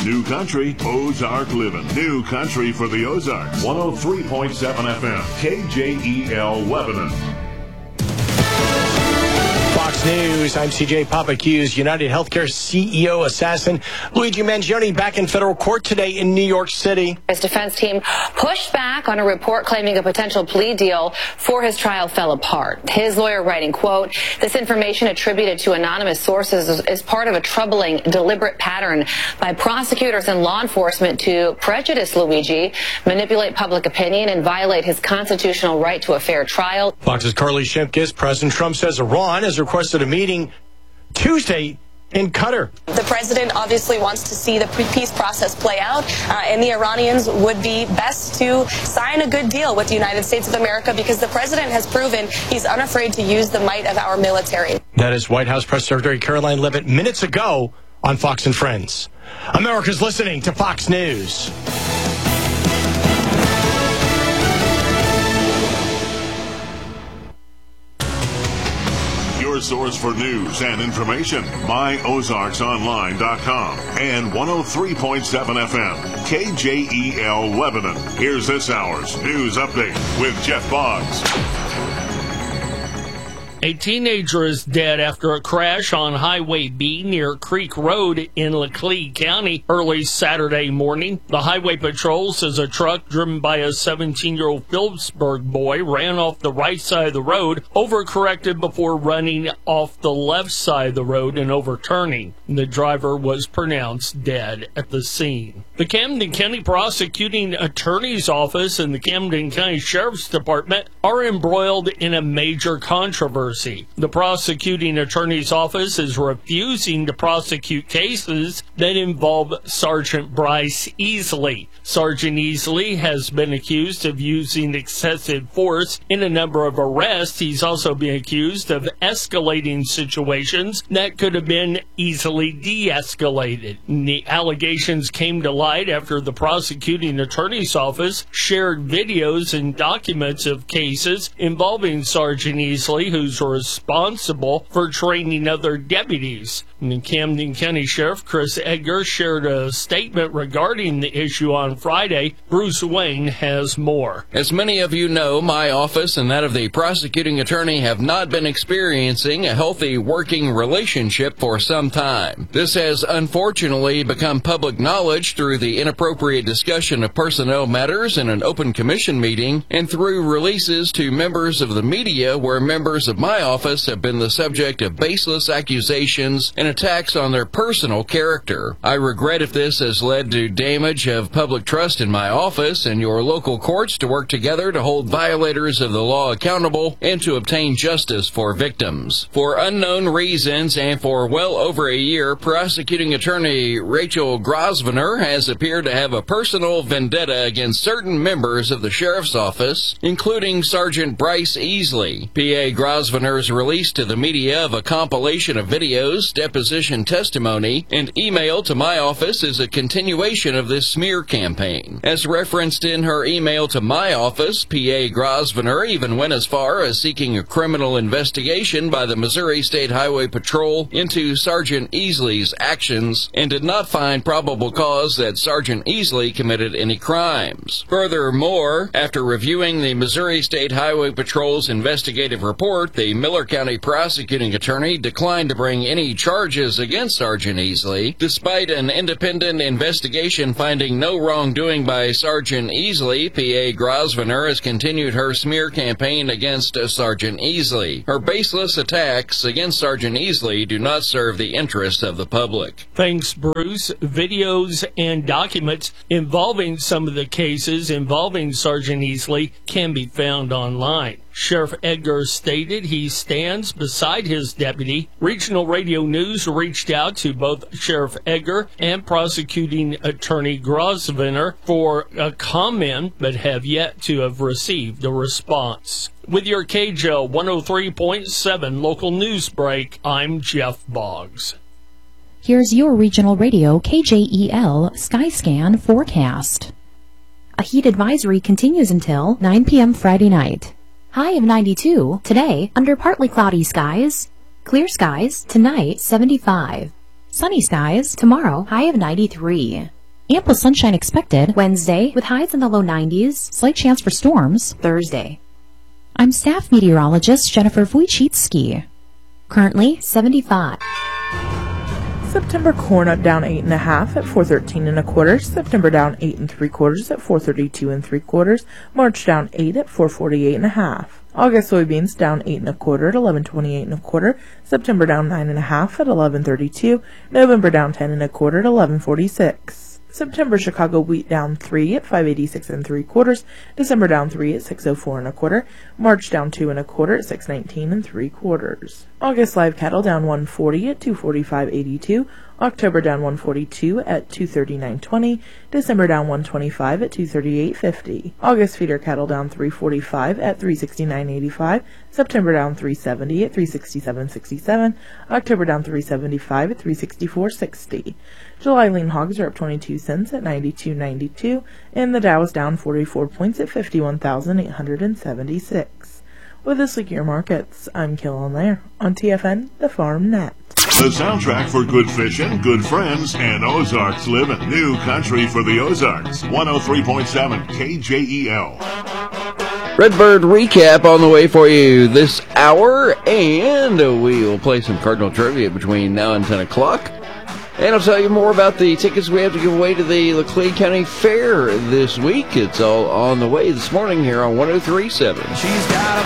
New Country, Ozark Living. New Country for the Ozarks. 103.7 FM, KJEL Lebanon. Fox News, I'm CJ Papakuz. United Healthcare CEO assassin Luigi Mangione back in federal court today in New York City. His defense team pushed back on a report claiming a potential plea deal for his trial fell apart. His lawyer writing, quote, this information attributed to anonymous sources is part of a troubling, deliberate pattern by prosecutors and law enforcement to prejudice Luigi, manipulate public opinion, and violate his constitutional right to a fair trial. Fox's Carly Shimkus. President Trump says Iran has requested a meeting Tuesday in Qatar. The president obviously wants to see the peace process play out, and the Iranians would be best to sign a good deal with the United States of America because the president has proven he's unafraid to use the might of our military. That is White House Press Secretary Caroline Leavitt minutes ago on Fox and Friends. America's listening to Fox News. Your source for news and information, myozarksonline.com and 103.7 FM, KJEL Lebanon. Here's this hour's news update with Jeff Boggs. A teenager is dead after a crash on Highway B near Creek Road in Laclede County early Saturday morning. The Highway Patrol says a truck driven by a 17-year-old Phillipsburg boy ran off the right side of the road, overcorrected before running off the left side of the road and overturning. The driver was pronounced dead at the scene. The Camden County Prosecuting Attorney's Office and the Camden County Sheriff's Department are embroiled in a major controversy. The Prosecuting Attorney's Office is refusing to prosecute cases that involve Sergeant Bryce Easley. Sergeant Easley has been accused of using excessive force in a number of arrests. He's also been accused of escalating situations that could have been easily de-escalated. The allegations came to light after the Prosecuting Attorney's Office shared videos and documents of cases involving Sergeant Easley, who's responsible for training other deputies. And Camden County Sheriff Chris Edgar shared a statement regarding the issue on Friday. Bruce Wayne has more. As many of you know, my office and that of the prosecuting attorney have not been experiencing a healthy working relationship for some time. This has unfortunately become public knowledge through the inappropriate discussion of personnel matters in an open commission meeting and through releases to members of the media where members of my office have been the subject of baseless accusations and attacks on their personal character. I regret if this has led to damage of public trust in my office and your local courts to work together to hold violators of the law accountable and to obtain justice for victims. For unknown reasons and for well over a year, prosecuting attorney Rachel Grosvenor has appeared to have a personal vendetta against certain members of the sheriff's office, including Sergeant Bryce Easley. PA Grosvenor's release to the media of a compilation of videos, deposition testimony, and email to my office is a continuation of this smear campaign. As referenced in her email to my office, PA Grosvenor even went as far as seeking a criminal investigation by the Missouri State Highway Patrol into Sergeant Easley's actions and did not find probable cause that Sergeant Easley committed any crimes. Furthermore, after reviewing the Missouri State Highway Patrol's investigative report, the Miller County prosecuting attorney declined to bring any charges against Sergeant Easley, despite an independent investigation finding no wrongdoing by Sergeant Easley. PA Grosvenor has continued her smear campaign against Sergeant Easley. Her baseless attacks against Sergeant Easley do not serve the interests of the public. Thanks, Bruce. Videos and documents involving some of the cases involving Sergeant Easley can be found online. Sheriff Edgar stated he stands beside his deputy. Regional Radio News reached out to both Sheriff Edgar and prosecuting attorney Grosvenor for a comment, but have yet to have received a response. With your KJEL 103.7 local news break, I'm Jeff Boggs. Here's your regional radio KJEL Skyscan forecast. A heat advisory continues until 9 p.m. Friday night. High of 92. Today, under partly cloudy skies. Clear skies. Tonight, 75. Sunny skies. Tomorrow, high of 93. Ample sunshine expected Wednesday with highs in the low 90s, slight chance for storms Thursday. I'm staff meteorologist Jennifer Wojcicki. Currently 75. September corn up down 8.5 at 413 1/4. September down 8 3/4 at 432 3/4. March down 8 at 448 1/2. August soybeans down 8 1/4 at 1128 1/4. September down 9.5 at 1132. November down 10 1/4 at 1146. September Chicago wheat down 3 at 586 3/4. December down 3 at 604 1/4. March down 2 1/4 at 619 3/4. August live cattle down 140 at 245.82. October down 142 at 239.20. December down 125 at 238.50. August feeder cattle down 345 at 369.85. September down 370 at 367.67. October down 375 at 364.60. July lean hogs are up 22 cents at 92.92, and the Dow is down 44 points at 51,876. With this week your markets, I'm Killen Lair on TFN, the Farm Net. The soundtrack for good fishing, good friends, and Ozarks living. New country for the Ozarks. 103.7 KJEL. Redbird recap on the way for you this hour, and we will play some Cardinal trivia between now and 10 o'clock. And I'll tell you more about the tickets we have to give away to the Laclede County Fair this week. It's all on the way this morning here on 103.7.